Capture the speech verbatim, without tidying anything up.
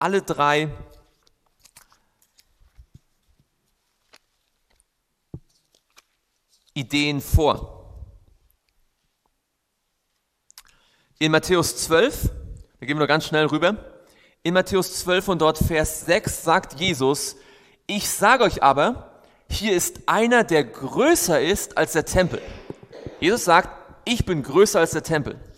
alle drei Ideen vor. In Matthäus zwölf, da gehen wir noch ganz schnell rüber, in Matthäus zwölf und dort Vers sechs sagt Jesus, ich sage euch aber, hier ist einer, der größer ist als der Tempel. Jesus sagt, ich bin größer als der Tempel.